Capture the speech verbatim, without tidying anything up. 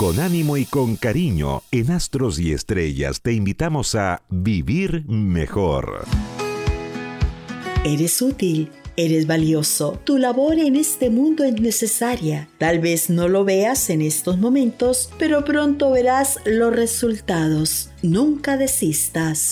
Con ánimo y con cariño, en Astros y Estrellas te invitamos a vivir mejor. Eres útil, eres valioso. Tu labor en este mundo es necesaria. Tal vez no lo veas en estos momentos, pero pronto verás los resultados. Nunca desistas.